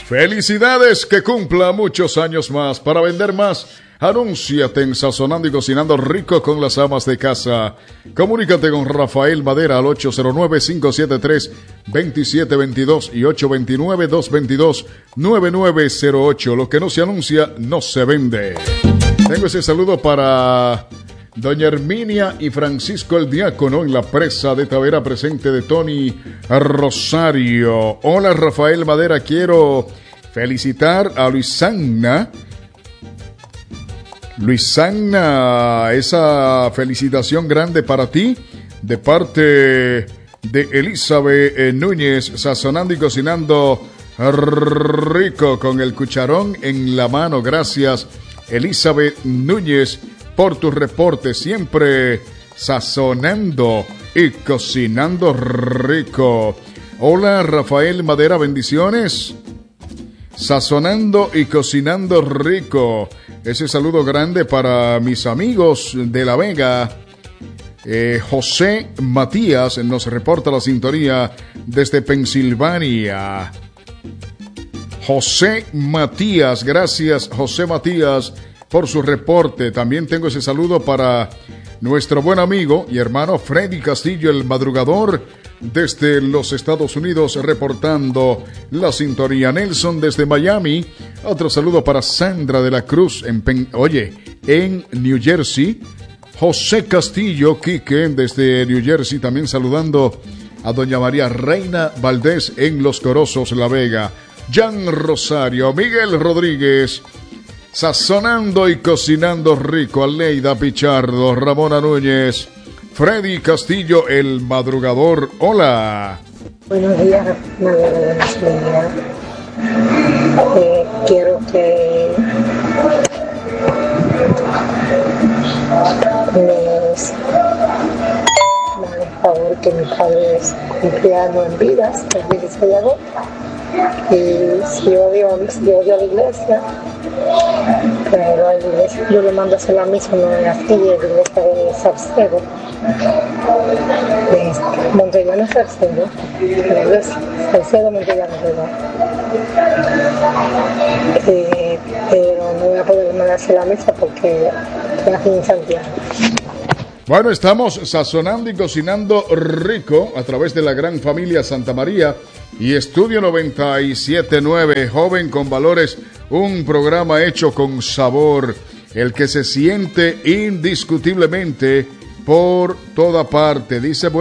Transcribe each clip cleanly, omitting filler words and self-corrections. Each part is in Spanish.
Felicidades, que cumpla muchos años más. Para vender más, anúnciate en Sazonando y Cocinando Rico con las amas de casa. Comunícate con Rafael Madera al 809-573-2722 y 829-222-9908. Lo que no se anuncia, no se vende. Tengo ese saludo para doña Herminia y Francisco el Diácono en la presa de Tavera, presente de Tony Rosario. Hola Rafael Madera, quiero felicitar a Luisana, esa felicitación grande para ti de parte de Elizabeth Núñez, sazonando y cocinando rico con el cucharón en la mano. Gracias Elizabeth Núñez por tus reportes, siempre sazonando y cocinando rico. Hola Rafael Madera, bendiciones. Sazonando y cocinando rico. Ese saludo grande para mis amigos de La Vega. José Matías nos reporta la sintonía desde Pensilvania. José Matías, gracias José Matías por su reporte. También tengo ese saludo para nuestro buen amigo y hermano Freddy Castillo, el madrugador, desde los Estados Unidos, reportando la sintonía. Nelson desde Miami. Otro saludo para Sandra de la Cruz en New Jersey. José Castillo, Quique, desde New Jersey, también saludando a doña María Reina Valdés en Los Corozos, La Vega. Jan Rosario, Miguel Rodríguez, sazonando y cocinando rico. Aleida Pichardo, Ramona Núñez, Freddy Castillo, el madrugador. Hola. Buenos días, Madera, buenos días. Quiero que me hagan el favor que mi padre es cumpleaños en vidas, el 16 de agosto. Y si yo odio a la iglesia, pero a la iglesia yo le mando a hacer la misa, no en aquí, en la iglesia de Salcedo, de Montellano Salcedo, la iglesia Salcedo Montellano, pero no voy a poder mandar a hacer la misa porque estoy aquí en Santiago. Bueno, estamos sazonando y cocinando rico a través de la gran familia Santa María y Estudio 97.9, Joven con Valores, un programa hecho con sabor, el que se siente indiscutiblemente por toda parte. Dice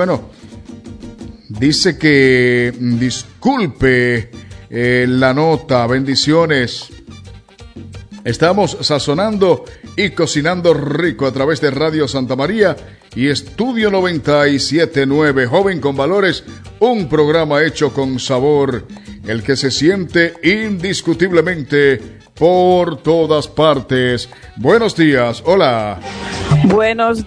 que disculpe la nota, bendiciones. Estamos sazonando y cocinando rico a través de Radio Santa María y Estudio 97.9, Joven con Valores, un programa hecho con sabor, el que se siente indiscutiblemente por todas partes. Buenos días, hola. Buenos